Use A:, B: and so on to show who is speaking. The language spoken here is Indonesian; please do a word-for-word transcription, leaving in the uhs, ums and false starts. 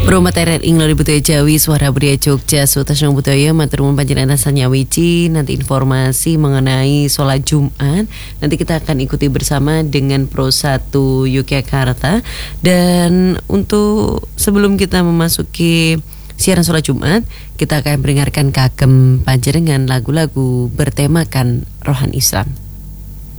A: Pro materi inglo budaya Jawi Suara Budaya Jogja Sutasno Budaya matur nuwun panjenengan sanyawiji. Nanti informasi mengenai sholat Jumat nanti kita akan ikuti bersama dengan Pro satu Yogyakarta. Dan untuk sebelum kita memasuki siaran sholat Jumat, kita akan mendengarkan kagem panjenengan lagu-lagu bertemakan rohan Islam.